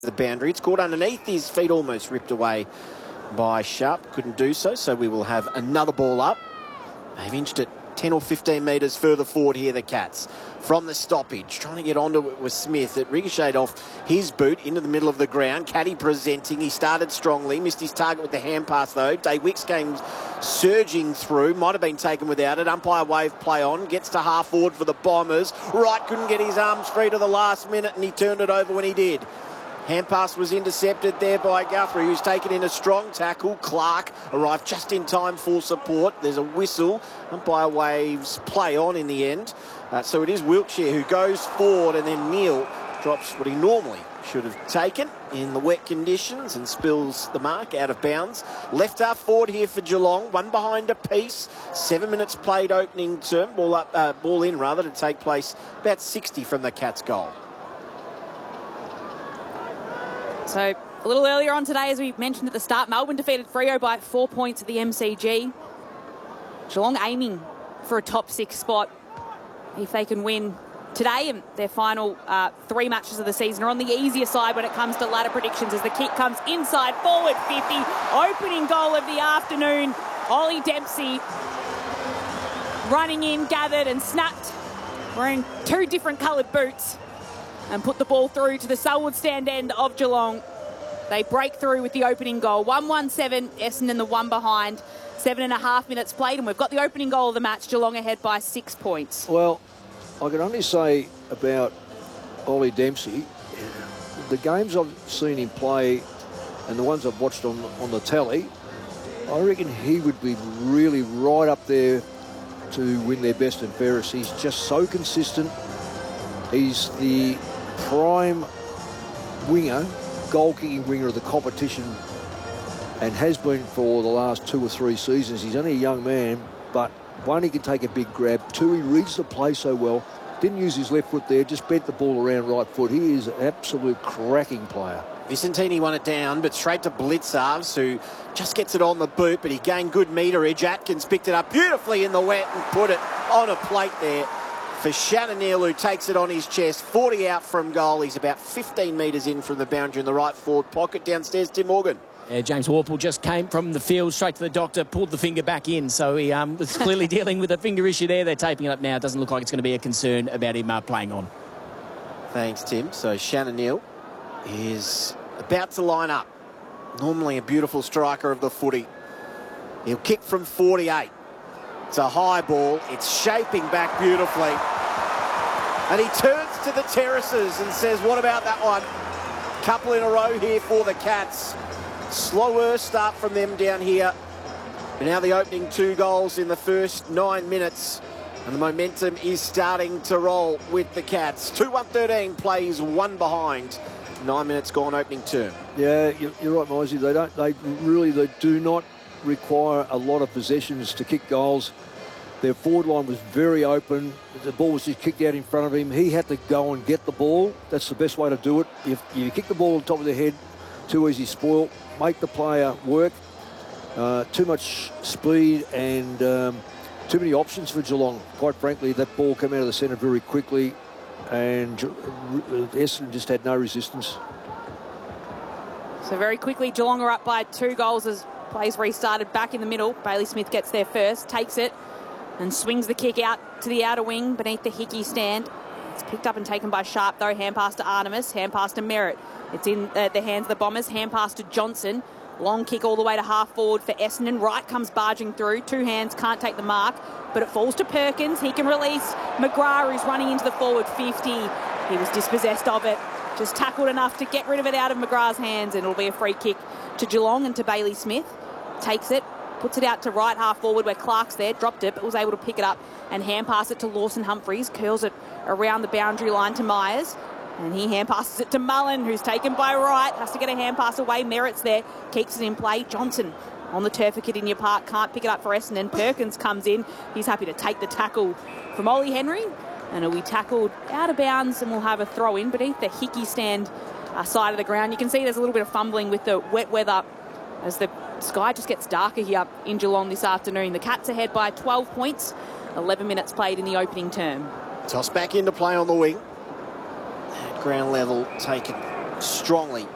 the boundary. It's caught underneath his feet, almost ripped away by Sharp. Couldn't do so, so we will have another ball up. They've inched it 10 or 15 metres further forward here, the Cats. From the stoppage, trying to get onto it with Smith. It ricocheted off his boot into the middle of the ground. Caddy presenting. He started strongly, missed his target with the hand pass though. Day Wicks came surging through. Might have been taken without it. Umpire wave play on. Gets to half forward for the Bombers. Wright couldn't get his arms free to the last minute and he turned it over when he did. Hand pass was intercepted there by Guthrie, who's taken in a strong tackle. Clark arrived just in time for support. There's a whistle. Umpire waves play on in the end. So it is Wiltshire who goes forward, and then Neil drops what he normally should have taken in the wet conditions and spills the mark out of bounds. Left half forward here for Geelong. One behind a piece. 7 minutes played opening term. Ball in to take place about 60 from the Cats' goal. So a little earlier on today, as we mentioned at the start, Melbourne defeated Freo by 4 points at the MCG. Geelong aiming for a top 6 spot if they can win today, and their final 3 matches of the season are on the easier side when it comes to ladder predictions as the kick comes inside forward 50. Opening goal of the afternoon. Ollie Dempsey running in, gathered and snapped, wearing 2 different coloured boots, and put the ball through to the Selwood stand end of Geelong. They break through with the opening goal. 1-1-7, Essendon the one behind. 7.5 minutes played, and we've got the opening goal of the match. Geelong ahead by 6 points. Well, I can only say about Ollie Dempsey, the games I've seen him play and the ones I've watched on the telly, I reckon he would be really right up there to win their best and fairest. He's just so consistent. He's the prime winger, goal-kicking winger of the competition, and has been for the last 2 or 3 seasons. He's only a young man, but 1, he can take a big grab. 2, he reads the play so well. Didn't use his left foot there, just bent the ball around right foot. He is an absolute cracking player. Vicentini won it down, but straight to Blitzarves, who just gets it on the boot, but he gained good meterage. Atkins picked it up beautifully in the wet and put it on a plate there for Shannon Neal, who takes it on his chest. 40 out from goal. He's about 15 metres in from the boundary in the right forward pocket. Downstairs, Tim Morgan. James Warple just came from the field straight to the doctor, pulled the finger back in, so he was clearly dealing with a finger issue there. They're taping it up now. It doesn't look like it's going to be a concern about him playing on. Thanks, Tim. So Shannon Neal is about to line up. Normally a beautiful striker of the footy. He'll kick from 48. It's a high ball. It's shaping back beautifully. And he turns to the terraces and says, what about that one? Couple in a row here for the Cats. Slower start from them down here. But now the opening 2 goals in the first 9 minutes. And the momentum is starting to roll with the Cats. 2-1-13 plays 1 behind. 9 minutes gone opening term. Yeah, you're right, Mosey. They do not require a lot of possessions to kick goals. Their forward line was very open. The ball was just kicked out in front of him. He had to go and get the ball. That's the best way to do it. If you kick the ball on top of the head, too easy spoil. Make the player work. Too much speed and too many options for Geelong. Quite frankly, that ball came out of the centre very quickly, and Essendon just had no resistance. So very quickly, Geelong are up by 2 goals as plays restarted back in the middle. Bailey Smith gets there first, takes it, and swings the kick out to the outer wing beneath the Hickey stand. It's picked up and taken by Sharp, though. Hand pass to Artemis, hand pass to Merritt. It's in the hands of the Bombers. Hand pass to Johnson. Long kick all the way to half forward for Essendon. Wright comes barging through. 2 hands, can't take the mark, but it falls to Perkins. He can release McGrath, who's running into the forward 50. He was dispossessed of it. Just tackled enough to get rid of it out of McGrath's hands, and it'll be a free kick to Geelong and to Bailey Smith. Takes it, puts it out to right half forward where Clark's there, dropped it, but was able to pick it up and hand pass it to Lawson Humphries. Curls it around the boundary line to Myers. And he hand passes it to Mullen, who's taken by Wright. Has to get a hand pass away. Merritt's there. Keeps it in play. Johnson on the turf at Kardinia Park. Can't pick it up for Essendon. Perkins comes in. He's happy to take the tackle from Ollie Henry. And he'll be tackled out of bounds and we'll have a throw in beneath the Hickey stand side of the ground. You can see there's a little bit of fumbling with the wet weather as the sky just gets darker here in Geelong this afternoon. The Cats ahead by 12 points. 11 minutes played in the opening term. Toss back into play on the wing. Ground level taken strongly